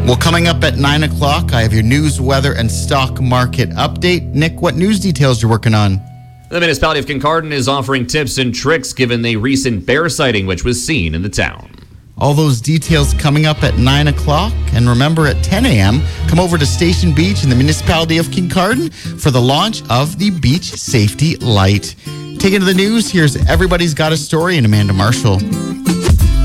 Well, coming up at 9 o'clock, I have your news, weather, and stock market update. Nick, what news details you're working on? The municipality of Kincardine is offering tips and tricks given the recent bear sighting which was seen in the town. All those details coming up at 9 o'clock. And remember, at 10 a.m., come over to Station Beach in the municipality of Kincardine for the launch of the Beach Safety Light. Taking to the news, here's Everybody's Got a Story and Amanda Marshall.